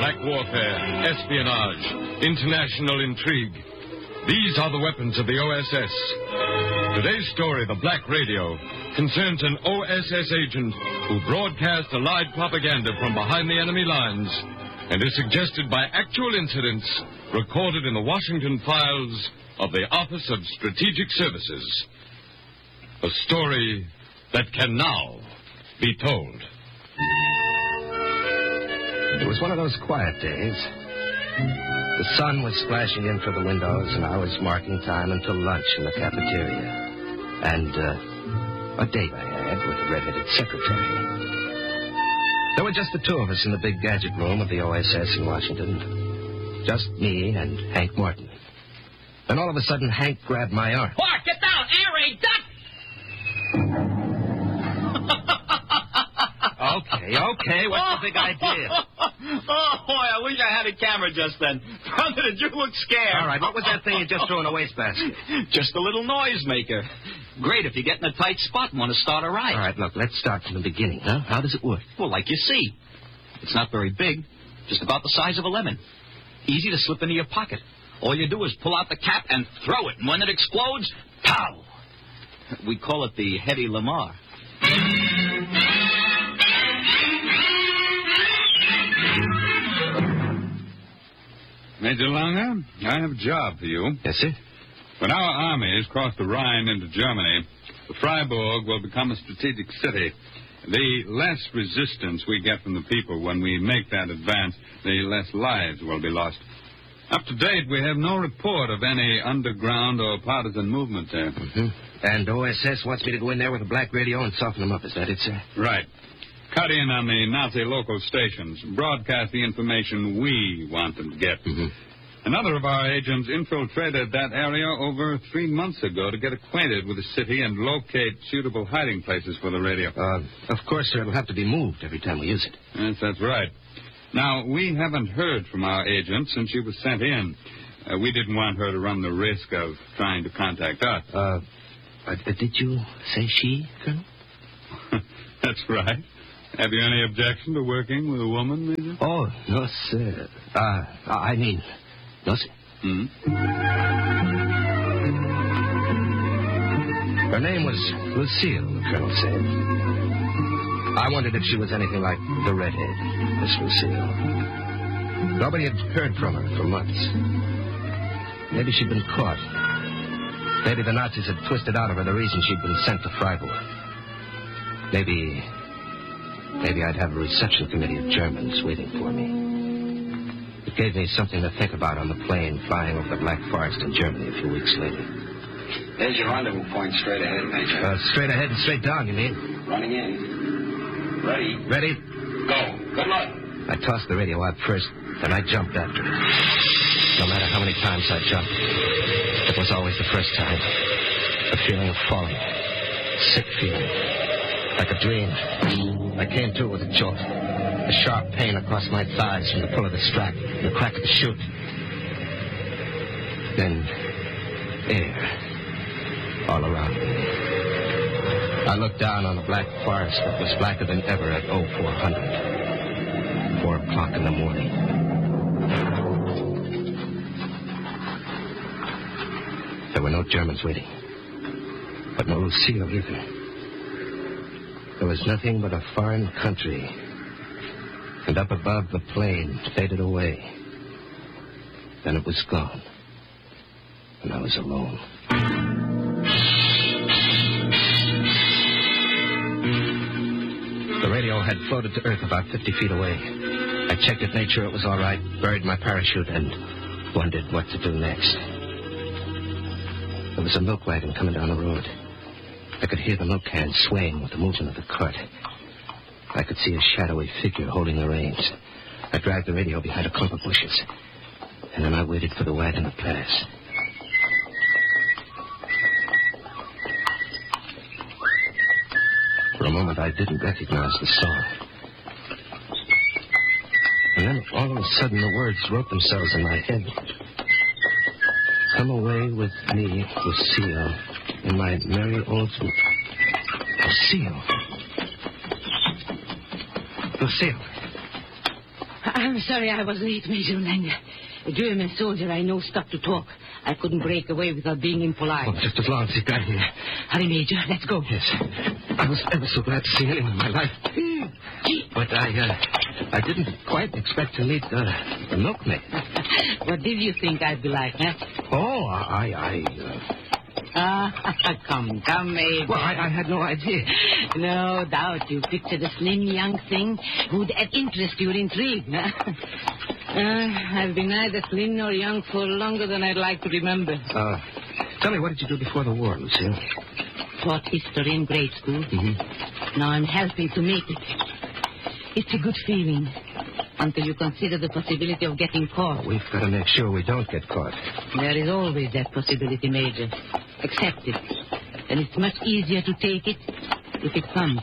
black warfare, espionage, international intrigue. These are the weapons of the OSS. Today's story, The Black Radio, concerns an OSS agent who broadcasts Allied propaganda from behind the enemy lines and is suggested by actual incidents recorded in the Washington files of the Office of Strategic Services. A story that can now be told. It was one of those quiet days. The sun was splashing in through the windows, and I was marking time until lunch in the cafeteria. And a date I had with a red-headed secretary. There were just the two of us in the big gadget room of the OSS in Washington. Just me and Hank Morton. Then all of a sudden, Hank grabbed my arm. Bart, get down! Air raid, duck! Okay, what's the big idea? Oh, boy, I wish I had a camera just then. Brother, did you look scared? All right, what was that thing you just threw in a wastebasket? Just a little noisemaker. Great if you get in a tight spot and want to start a riot. All right, look, let's start from the beginning, huh? How does it work? Well, like you see. It's not very big, just about the size of a lemon. Easy to slip into your pocket. All you do is pull out the cap and throw it, and when it explodes, pow! We call it the Hedy Lamarr. Major Langer, I have a job for you. Yes, sir? When our armies cross the Rhine into Germany, the Freiburg will become a strategic city. The less resistance we get from the people when we make that advance, the less lives will be lost. Up to date, we have no report of any underground or partisan movement there. Mm-hmm. And OSS wants me to go in there with a black radio and soften them up. Is that it, sir? Right. Cut in on the Nazi local stations. Broadcast the information we want them to get. Mm-hmm. Another of our agents infiltrated that area over 3 months ago to get acquainted with the city and locate suitable hiding places for the radio. Of course, sir, it'll have to be moved every time we use it. Yes, that's right. Now, we haven't heard from our agent since she was sent in. We didn't want her to run the risk of trying to contact us. Did you say she, Colonel? That's right. Have you any objection to working with a woman, Major? Oh, no, sir. No, sir. Hmm? Her name was Lucille, the Colonel said. I wondered if she was anything like the redhead, Miss Lucille. Nobody had heard from her for months. Maybe she'd been caught. Maybe the Nazis had twisted out of her the reason she'd been sent to Freiburg. Maybe I'd have a reception committee of Germans waiting for me. It gave me something to think about on the plane flying over the Black Forest in Germany a few weeks later. There's your rendezvous point straight ahead, Major. Straight ahead and straight down, you mean? Running in. Ready? Ready? Go. Good luck. I tossed the radio out first, then I jumped after it. No matter how many times I jumped, it was always the first time. A feeling of falling. Sick feeling. Like a dream. I came to with a jolt. A sharp pain across my thighs from the pull of the strap and the crack of the chute. Then, air all around me. I looked down on the black forest that was blacker than ever at 0400. 4 o'clock in the morning. There were no Germans waiting. But no Lucille either. There was nothing but a foreign country. And up above, the plane faded away. Then it was gone. And I was alone. The radio had floated to Earth about 50 feet away. I checked it, made sure it was all right, buried my parachute, and wondered what to do next. There was a milk wagon coming down the road. I could hear the milk can swaying with the movement of the cart. I could see a shadowy figure holding the reins. I dragged the radio behind a clump of bushes. And then I waited for the wagon to pass. For a moment, I didn't recognize the song. And then, all of a sudden, the words wrote themselves in my head. Come away with me, Lucille, in my merry old... Lucille. Lucille. I'm sorry I was late, Major Langer. A German soldier I know stopped to talk. I couldn't break away without being impolite. Oh, just as long as he got here. Hurry, Major. Let's go. Yes. I was ever so glad to see anyone in my life. But I didn't quite expect to meet the milkmaid. What did you think I'd be like, huh? Oh, Come, Major. Well, I had no idea. No doubt you pictured a slim young thing who'd interest your intrigue, huh? I've been neither slim nor young for longer than I'd like to remember. Tell me, what did you do before the war, Lucille? Taught history in grade school. Mm-hmm. Now I'm helping to make it. It's a good feeling until you consider the possibility of getting caught. We've got to make sure we don't get caught. There is always that possibility, Major. Accept it. And it's much easier to take it if it comes.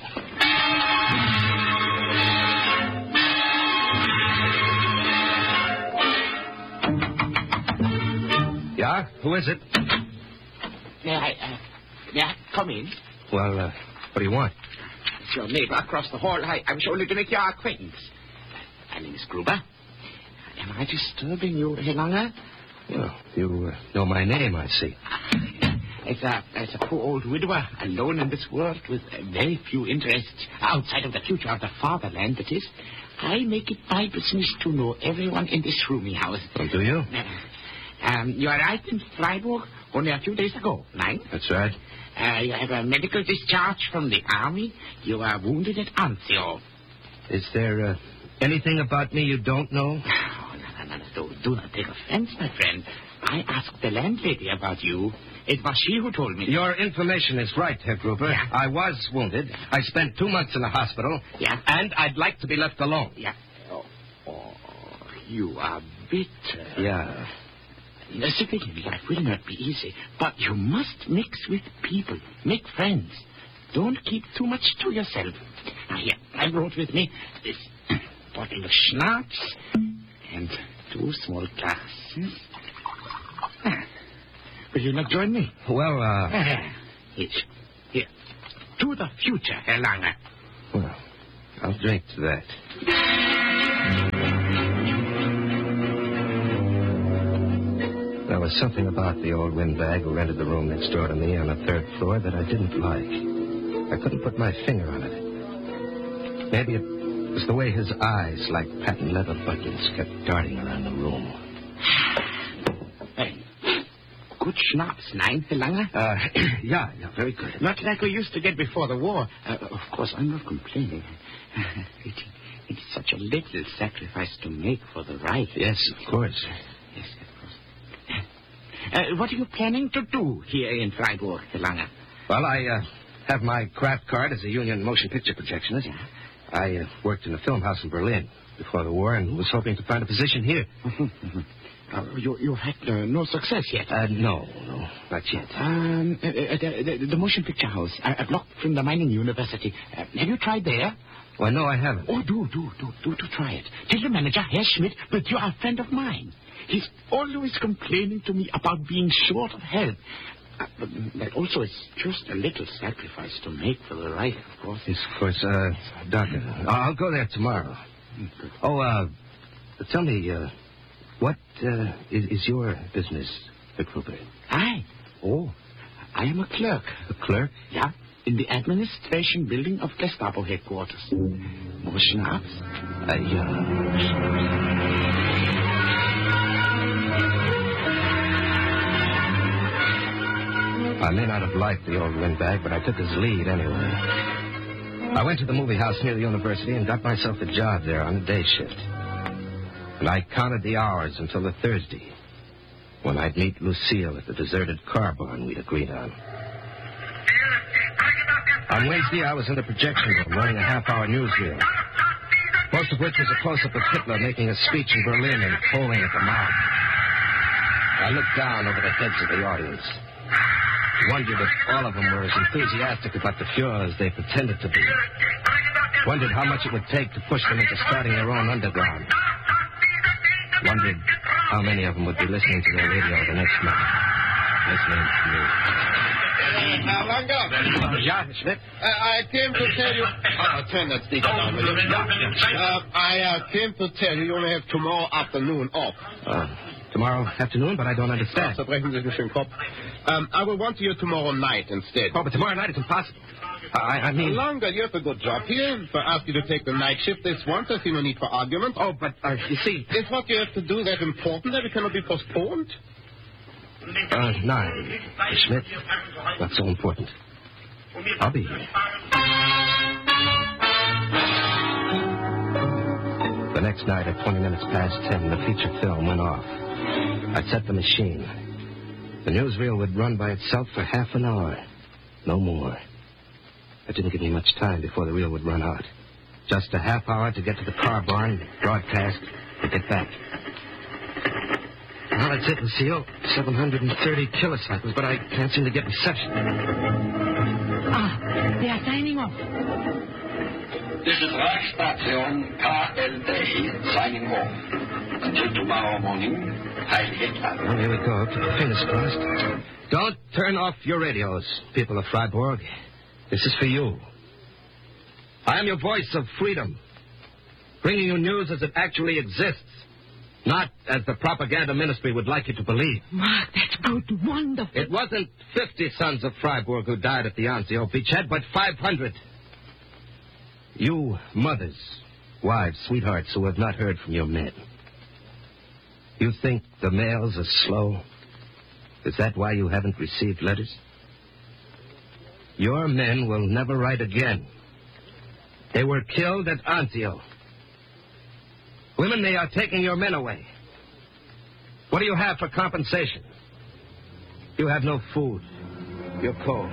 Yeah? Who is it? May I come in? Well, what do you want? It's your neighbor across the hall. I was only to make your acquaintance. My name is Gruber. Am I disturbing you, Herr Langer? Well, you know my name, I see. As a poor old widower, alone in this world with very few interests outside of the future of the fatherland, that is, I make it my business to know everyone in this roomy house. Oh, do you? You arrived in Freiburg only a few days ago, right? That's right. You have a medical discharge from the army. You are wounded at Anzio. Is there anything about me you don't know? Oh, no. Do not take offense, my friend. I asked the landlady about you. It was she who told me. Your information is right, Herr Gruber. Yeah. I was wounded. I spent 2 months in the hospital. Yeah. And I'd like to be left alone. Yeah. Oh, you are bitter. Yeah. Civilian life will not be easy, but you must mix with people. Make friends. Don't keep too much to yourself. Now, here, I brought with me this bottle of schnapps and 2 small glasses. Will you not join me? Well, Here. To the future, Herr Langer. Well, I'll drink to that. There was something about the old windbag who rented the room next door to me on the 3rd floor that I didn't like. I couldn't put my finger on it. Maybe it was the way his eyes, like patent leather buttons, kept darting around the room. Hey, good schnapps, nein, Herr Langer? Yeah, very good. Not like we used to get before the war. Of course, I'm not complaining. It's such a little sacrifice to make for the right. Yes, of course. Yes, of course. What are you planning to do here in Freiburg, Herr Langer? Well, I have my craft card as a union motion picture projectionist. Yeah. I worked in a film house in Berlin before the war and was hoping to find a position here. You had no success yet? No, not yet. The motion picture house, a block from the mining university. Have you tried there? Well, no, I haven't. Oh, do try it. Tell the manager, Herr Schmidt, that you are a friend of mine. He's always complaining to me about being short of help. But also, it's just a little sacrifice to make for the right, of course. Yes, of course. Doctor, I'll go there tomorrow. Good. Oh, tell me, what is your business, Herr Gruber? Oh. I am a clerk. A clerk? Yeah, in the administration building of Gestapo headquarters. More schnapps? I may not have liked the old windbag, but I took his lead anyway. I went to the movie house near the university and got myself a job there on a day shift. And I counted the hours until the Thursday, when I'd meet Lucille at the deserted car barn we'd agreed on. On Wednesday, I was in the projection room running a half-hour newsreel, most of which was a close-up of Hitler making a speech in Berlin and foaming at the mouth. I looked down over the heads of the audience, wondered if all of them were as enthusiastic about the Fuhrer as they pretended to be. Wondered how much it would take to push them into starting their own underground. Wondered how many of them would be listening to their radio the next night. Listening to me. Langer. Yeah, Schmidt? I came to tell you... turn that speaker down, will you? I came to tell you only have tomorrow afternoon off. Tomorrow afternoon, but I don't understand. Zerbrechen Sie sich den Kopf. I will want you tomorrow night instead. Oh, but tomorrow night is impossible. I mean... Langer, you have a good job here. If I ask you to take the night shift this once, I see no need for argument. Oh, but, you see... Is what you have to do that important that it cannot be postponed? No, Schmidt. Not so important. I'll be here. The next night at 20 minutes past 10, the feature film went off. I set the machine. The newsreel would run by itself for half an hour. No more. It didn't give me much time before the reel would run out. Just a half hour to get to the car barn, broadcast, and get back. Well, that's it, Lucille. 730 kilocycles, but I can't seem to get reception. They are signing off. This is Reichsstation KLD signing off. Until tomorrow morning, Heil Hitler. Well, here we go. Keep your fingers crossed. Don't turn off your radios, people of Freiburg. This is for you. I am your voice of freedom, bringing you news as it actually exists, not as the propaganda ministry would like you to believe. Mark, that's good. Wonderful. It wasn't 50 sons of Freiburg who died at the Anzio beachhead, but 500. You mothers, wives, sweethearts who have not heard from your men. You think the mails are slow? Is that why you haven't received letters? Your men will never write again. They were killed at Anzio. Women, they are taking your men away. What do you have for compensation? You have no food. You're cold.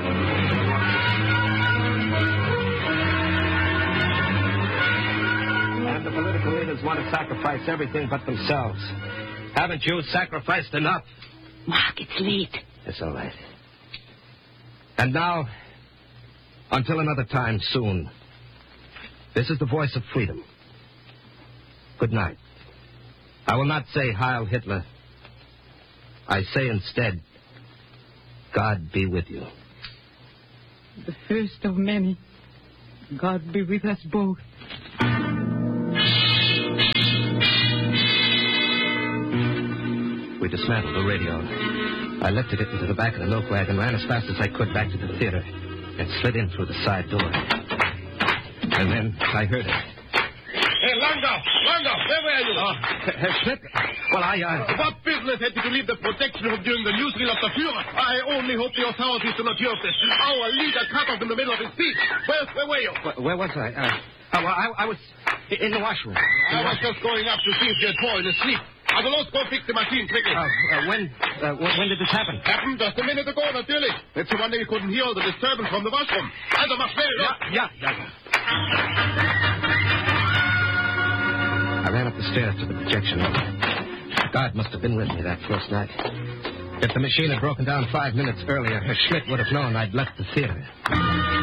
And the political leaders want to sacrifice everything but themselves. Haven't you sacrificed enough? Mark, it's late. It's all right. And now, until another time soon, this is the voice of freedom. Good night. I will not say Heil Hitler. I say instead, God be with you. The first of many. God be with us both. We dismantled the radio. I lifted it into the back of the milk wagon, ran as fast as I could back to the theater, and slid in through the side door. And then I heard it. Hey, Langer, where were you? Herr Schmidt? Well, What business had you to leave the protection room during the newsreel of the Führer? I only hope the authorities do not hear of this. Our leader cut off in the middle of his speech. Where were you? Where was I? I was in the washroom. I was just going up to see if you had fallen asleep. I will also go fix the machine quickly. When did this happen? Happened just a minute ago, natürlich. It's a wonder you couldn't hear all the disturbance from the washroom. Also, mach schnell, ja. I ran up the stairs to the projection room. God must have been with me that first night. If the machine had broken down 5 minutes earlier, Herr Schmidt would have known I'd left the theater.